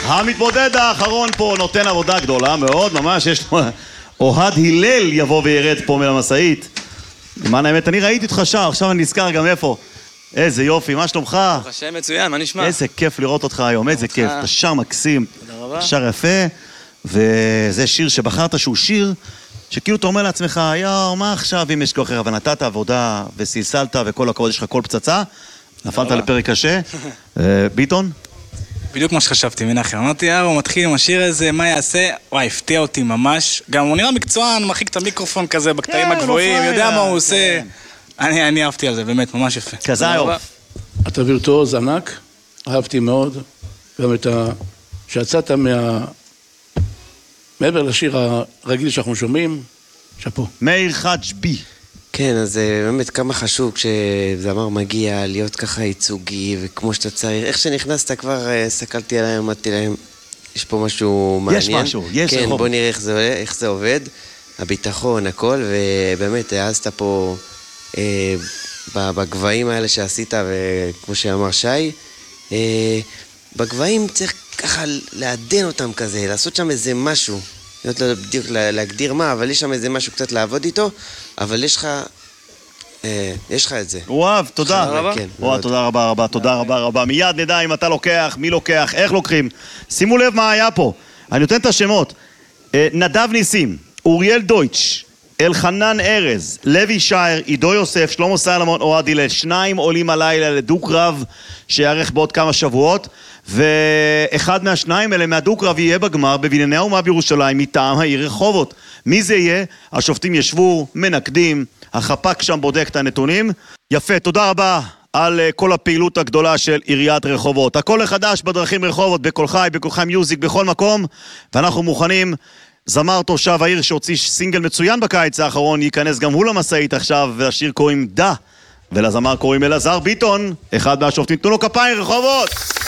המתמודד האחרון פה נותן עבודה גדולה מאוד, ממש יש לו... אוהד הלל יבוא וירד פה מלמסעית. למען האמת, אני ראיתי אותך שר, עכשיו אני נזכר גם איפה. איזה יופי, מה שלומך? ברוך השם מצוין, מה נשמע? איזה כיף לראות אותך היום, איזה כיף. אתה שר מקסים, שר יפה, וזה שיר שבחרת שהוא שיר, שכאילו אתה אומר לעצמך, יאו, מה עכשיו אם יש כוח אבל נתת עבודה וסלסלת וכל הכבוד, יש לך כל פצצה, נפלת לפרק קשה. ביטון? בדיוק מה שחשבתי, מנחם. אמרתי, הוא מתחיל עם השיר הזה, מה יעשה? וואי, הפתיע אותי ממש. גם הוא נראה מקצוען, מחזיק את המיקרופון כזה בקטעים הגבוהים, יודע מה הוא עושה. אני אהבתי על זה, באמת, ממש יפה. כזאיו. אתה וירטואוז ענק, אהבתי מאוד, גם את שיצאת מעבר לשיר הרגיל שאנחנו שומעים, שפו. מאיר חג'בי. כן, אז באמת כמה חשוב כשזמר מגיע להיות ככה ייצוגי וכמו שאתה צריך. איך שנכנסת כבר סקלתי עליהם, אמרתי להם, יש פה משהו מעניין. יש משהו, יש כן, רחוב. בוא נראה איך זה עובד, הביטחון, הכל, ובאמת העזת פה בגבהים האלה שעשית, וכמו שאמר שי, בגבהים צריך ככה לעדן אותם כזה, לעשות שם איזה משהו. אני לא יודע בדיוק להגדיר מה, אבל יש שם איזה משהו קצת לעבוד איתו, אבל יש לך את זה. וואו, תודה. כן, וואו, תודה רבה רבה, תודה רבה רבה. מיד נדע אם אתה לוקח, מי לוקח, איך לוקחים. שימו לב מה היה פה. אני נותן את השמות. נדב ניסים, אוריאל דויטש, אלחנן ארז, לוי שייר, עידו יוסף, שלמה סלמון, אוהד הלל. 2 עולים הלילה לדוק רב שיערך בעוד כמה שבועות, ואחד מהשניים אלה מהדוק רב יהיה בגמר בבנייני האומה בירושלים מטעם העיר רחובות. מי זה יהיה? השופטים ישבו, מנקדים, החפ"ק שם בודק את הנתונים. יפה, תודה רבה על כל הפעילות הגדולה של עיריית רחובות. הכל לחדש בדרכים רחובות, בכל חי, בכל חי מיוזיק, בכל מקום, ואנחנו מוכנים. זמר תושב העיר שהוציא סינגל מצוין בקיץ האחרון, ייכנס גם הוא למסעית עכשיו, והשיר קוראים דה, ולזמר קוראים אלעזר ביטון, אחד מהשופטים. תנו לו כפיים רחובות!